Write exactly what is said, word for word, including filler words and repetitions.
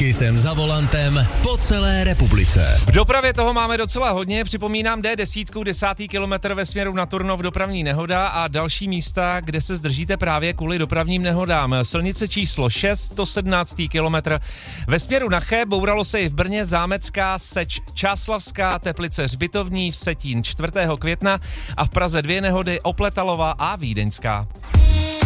jsem za volantem po celé republice. V dopravě toho máme docela hodně, připomínám D deset, desátý kilometr ve směru na Turnov, dopravní nehoda a další místa, kde se zdržíte právě kvůli dopravním nehodám. Silnice číslo šest, sto sedmnáctý kilometr ve směru na Ché, bouralo se i v Brně, Zámecká, Seč, Čáslavská, Teplice, Hřbitovní, Vsetín čtvrtého května a v Praze dvě nehody, Opletalova a Vídeňská.